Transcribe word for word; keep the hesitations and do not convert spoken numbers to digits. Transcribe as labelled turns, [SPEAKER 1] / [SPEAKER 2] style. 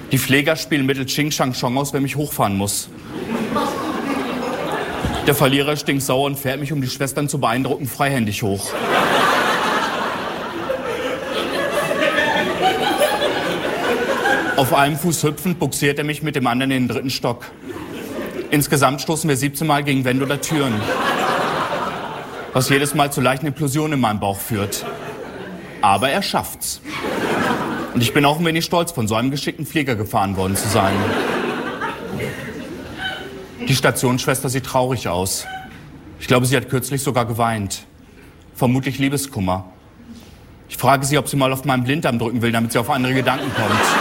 [SPEAKER 1] Die Pfleger spielen mittels Ching Chang Chong aus, wer mich hochfahren muss. Der Verlierer stinkt sauer und fährt mich, um die Schwestern zu beeindrucken, freihändig hoch. Auf einem Fuß hüpfend buxiert er mich mit dem anderen in den dritten Stock. Insgesamt stoßen wir siebzehn Mal gegen Wände oder Türen. Was jedes Mal zu leichten Implosionen in meinem Bauch führt. Aber er schafft's. Und ich bin auch ein wenig stolz, von so einem geschickten Pfleger gefahren worden zu sein. Die Stationsschwester sieht traurig aus. Ich glaube, sie hat kürzlich sogar geweint. Vermutlich Liebeskummer. Ich frage sie, ob sie mal auf meinen Blinddarm drücken will, damit sie auf andere Gedanken kommt.